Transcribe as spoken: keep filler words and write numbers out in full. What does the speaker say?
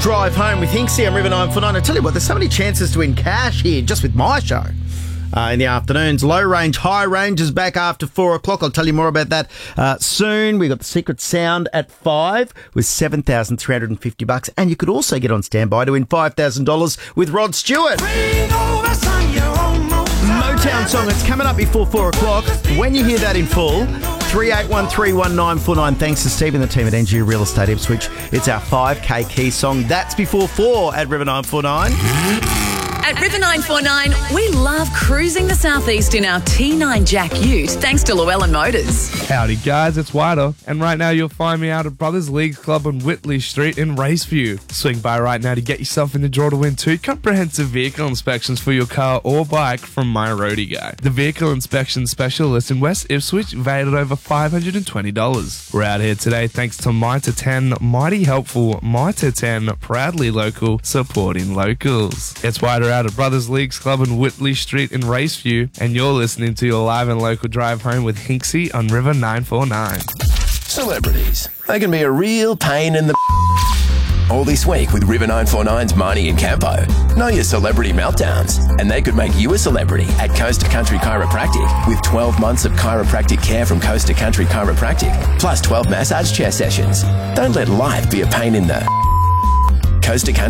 Drive home with Hinksy on River nine four nine. I tell you what, there's so many chances to win cash here just with my show. Uh, in the afternoons, low range, high range is back after four o'clock. I'll tell you more about that uh, soon. We've got the Secret Sound at five with seven thousand three hundred fifty bucks. And you could also get on standby to win five thousand dollars with Rod Stewart. Motown song, it's coming up before four o'clock. When you hear that in full, three eight one three one nine four nine. Thanks to Steve and the team at N G Real Estate Ipswich. It's our five K key song. That's before four at River nine four nine. At River nine four nine, we love cruising the southeast in our T nine Jack Ute, thanks to Llewellyn Motors. Howdy guys, it's Wider, and right now you'll find me out at Brothers Leagues Club on Whitley Street in Raceview. Swing by right now to get yourself in the draw to win two comprehensive vehicle inspections for your car or bike from My Roadie Guy, the vehicle inspection specialist in West Ipswich, valued at over five hundred twenty dollars. We're out here today thanks to Mitre ten, mighty helpful Mitre ten, proudly local, supporting locals. It's Wider out at Brothers Leagues Club on Whitley Street in Raceview, and you're listening to your live and local drive home with Hinksy on River nine four nine. Celebrities. They can be a real pain in the all this week with River nine four nine's Marnie and Campo. Know your celebrity meltdowns, and they could make you a celebrity at Coast to Country Chiropractic with twelve months of chiropractic care from Coast to Country Chiropractic, plus twelve massage chair sessions. Don't let life be a pain in the Coast to Country.